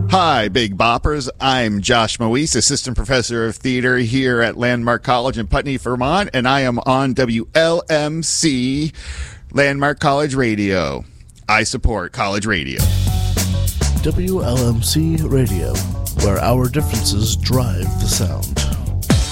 Hi, Big Boppers. I'm Josh Moise, Assistant Professor of Theater here at Landmark College in Putney, Vermont, and I am on WLMC, Landmark College Radio. I support college radio. WLMC Radio, where our differences drive the sound.